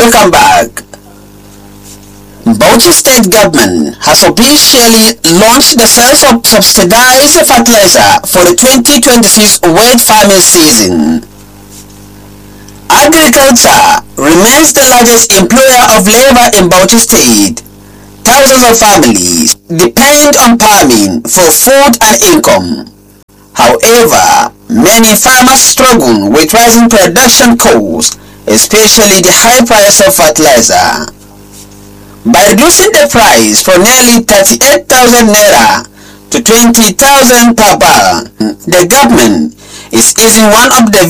Welcome back. Bauchi State Government has officially launched the sales of subsidized fertilizer for the 2026 wet farming season. Agriculture remains the largest employer of labor in Bauchi State. Thousands of families depend on farming for food and income. However, many farmers struggle with rising production costs, especially the high price of fertilizer. By reducing the price from nearly 38,000 naira to 20,000 per barrel, the government is easing one of the